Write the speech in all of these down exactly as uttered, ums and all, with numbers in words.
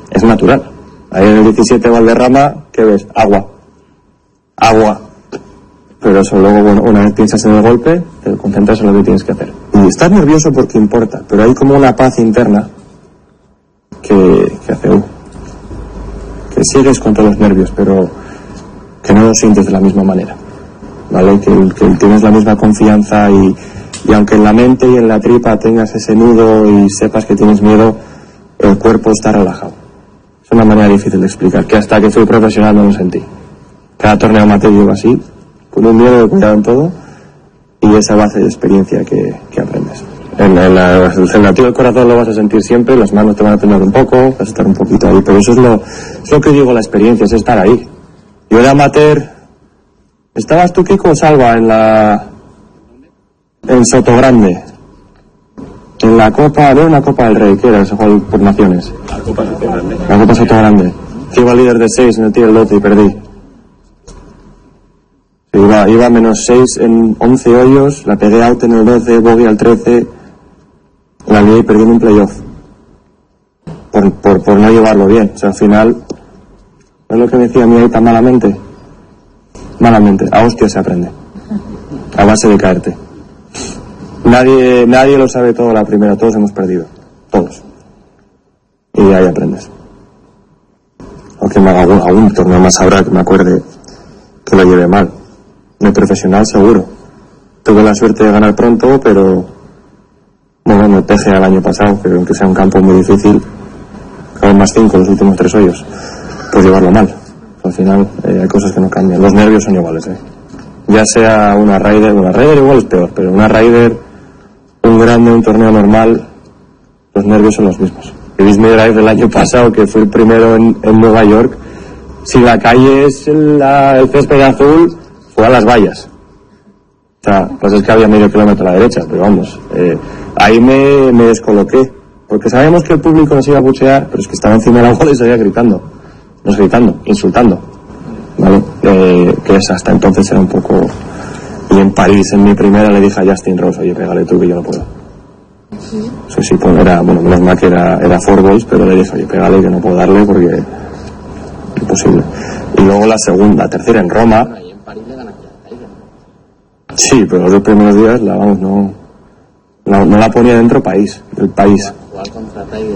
es natural. Ahí en el diecisiete Valderrama, ¿qué ves? Agua. Agua. Pero eso luego, bueno, una vez piensas en el golpe, te concentras en lo que tienes que hacer. Y estás nervioso porque importa, pero hay como una paz interna que, que hace, uh, que sigues con todos los nervios, pero que no lo sientes de la misma manera, ¿vale? Que, que tienes la misma confianza y, y aunque en la mente y en la tripa tengas ese nudo y sepas que tienes miedo, el cuerpo está relajado. Es una manera difícil de explicar, que hasta que fui profesional no lo sentí. Cada torneo amateur llevo así, con un miedo de cuidado en todo, y esa base de experiencia que, que aprendes. En, en la, el latido del corazón lo vas a sentir siempre, las manos te van a temblar un poco, vas a estar un poquito ahí, pero eso es lo, es lo que digo, la experiencia, es estar ahí. Yo de amateur, ¿estabas tú, Kiko, o Salva, en la... en Sotogrande? En la Copa, de una Copa del Rey, ¿qué era? Se juega por naciones. La Copa Sotogrande. La Copa Sotogrande. Que iba líder de seis en el tiro del doce y perdí. Iba, iba menos seis en once hoyos, la pegué out en el doce, bogey al trece, la lié y perdí en un playoff. Por, por, por no llevarlo bien. O sea, al final, ¿no es lo que me decía mi ahí tan malamente? Malamente. A hostia se aprende. A base de caerte. Nadie, nadie lo sabe todo a la primera, todos hemos perdido. Todos. Y ahí aprendes. Aunque me haga algún, algún torneo más habrá que me acuerde que lo lleve mal. De profesional seguro. Tuve la suerte de ganar pronto, pero bueno, me P G A el año pasado, que aunque sea un campo muy difícil, con más cinco los últimos tres hoyos, pues llevarlo mal. Al final eh, hay cosas que no cambian. Los nervios son iguales, eh. Ya sea una Ryder, una Ryder igual es peor, pero una Ryder, un grande, un torneo normal, los nervios son los mismos. El Disney Drive del año pasado, que fue el primero en, en Nueva York, si la calle es la, el césped azul, fue a las vallas. O sea, pues es que había medio kilómetro a la derecha, pero vamos, eh, ahí me, me descoloqué, porque sabíamos que el público nos iba a buchear, pero es que estaba encima de la bola y seguía gritando, nos gritando, insultando, ¿vale? Eh, que es hasta entonces era un poco... Y en París, en mi primera, le dije a Justin Rose, oye, pégale tú que yo no puedo. Sí, sí, sí pues era, bueno, menos mal que era, era four balls, pero le dije, oye, pégale que no puedo darle porque... imposible. Y luego la segunda, la tercera en Roma... Sí, pero los dos primeros días la vamos, no, no, no la ponía dentro país, del país. Jugar contra Tiger.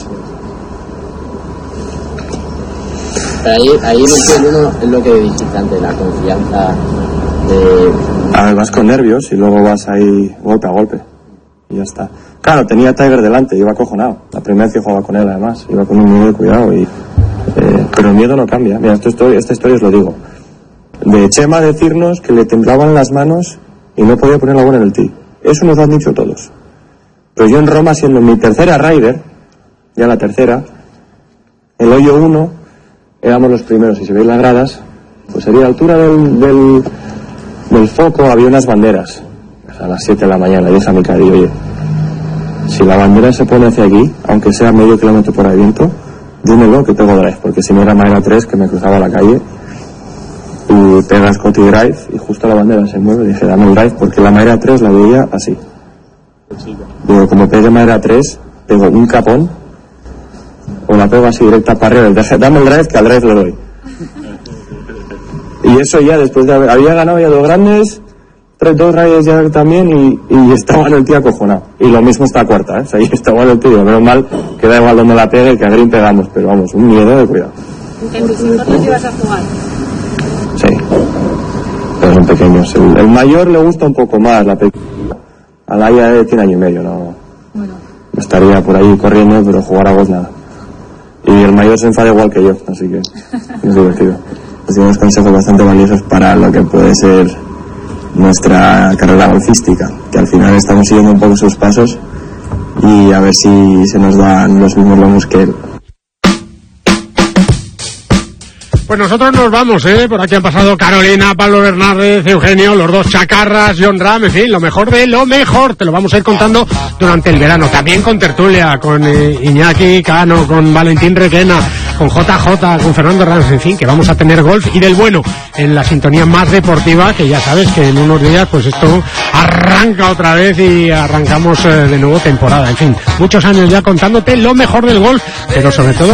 Pero ahí, ahí lo que uno es lo que dijiste antes, la confianza de... A ver, vas con nervios y luego vas ahí golpe a golpe y ya está. Claro, tenía a Tiger delante, iba acojonado. La primera vez que jugaba con él, además, iba con un miedo de cuidado y... Eh, pero el miedo no cambia. Mira, esto estoy, esta historia os lo digo. De Chema decirnos que le temblaban las manos y no podía poner la bola en el tee. Eso nos lo han dicho todos. Pero yo en Roma, siendo mi tercera Ryder, ya la tercera, el hoyo uno, éramos los primeros. Y si veis las gradas, pues sería a la altura del, del, del foco, había unas banderas. A las siete de la mañana, y dije a mi cari, oye, si la bandera se pone hacia aquí, aunque sea medio kilómetro por ahí viento, dímelo que tengo drive, porque si no era madera tres, que me cruzaba la calle, y pega Scotty Drive y justo la bandera se mueve, dije dame el drive porque la madera tres la veía así. Digo, como pegue madera tres, pego un capón o la pego así directa para arriba, dije dame el drive que al drive le doy. Y eso ya después de haber, había ganado ya dos grandes, tres, dos rayas ya también y, y estaba en el tío acojonado. Y lo mismo esta cuarta, ¿eh? O sea, ahí estaba en el tío, menos mal que da igual donde la pegue, que a green pegamos, pero vamos, un miedo de cuidado. ¿En vosotros ibas a jugar? Sí, pero son pequeños. El, el mayor le gusta un poco más, la pequeña. A la ya tiene año y medio, no. Bueno. Estaría por ahí corriendo, pero jugar a vos nada. Y el mayor se enfada igual que yo, así que es divertido. Nos dimos consejos bastante valiosos para lo que puede ser nuestra carrera golfística, que al final estamos siguiendo un poco sus pasos y a ver si se nos dan los mismos lomos que él. Pues nosotros nos vamos, ¿eh? Por aquí han pasado Carolina, Pablo Bernárdez, Eugenio, los dos Chacarras, Jon Rahm, en fin, lo mejor de lo mejor. Te lo vamos a ir contando durante el verano. También con tertulia, con eh, Iñaki Cano, con Valentín Requena, con J J, con Fernando Ranz, en fin, que vamos a tener golf y del bueno en la sintonía más deportiva, que ya sabes que en unos días pues esto arranca otra vez y arrancamos eh, de nuevo temporada. En fin, muchos años ya contándote lo mejor del golf, pero sobre todo